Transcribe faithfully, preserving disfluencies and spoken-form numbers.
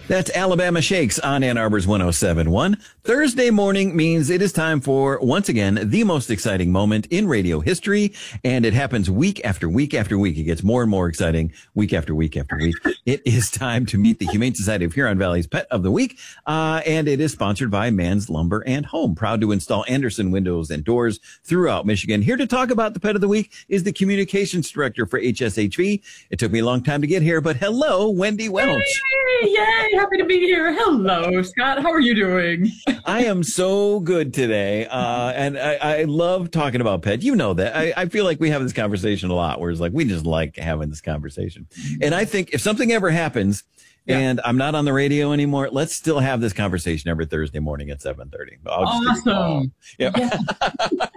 That's Alabama Shakes on Ann Arbor's one oh seven point one. Thursday morning means it is time for, once again, the most exciting moment in radio history. And it happens week after week after week. It gets more and more exciting week after week after week. It is time to meet the Humane Society of Huron Valley's Pet of the Week. Uh, and it is sponsored by Man's Lumber and Home, proud to install Anderson windows and doors throughout Michigan. Here to talk about the Pet of the Week is the Communications Director for H S H V. It took me a long time to get here, but hello, Wendy Welch. Yay, yay, happy to be here. Hello, Scott. How are you doing? I am so good today, uh, and I, I love talking about pets. You know that. I, I feel like we have this conversation a lot, where it's like we just like having this conversation. And I think if something ever happens yeah. and I'm not on the radio anymore, let's still have this conversation every Thursday morning at seven thirty. Awesome. Yeah. yeah.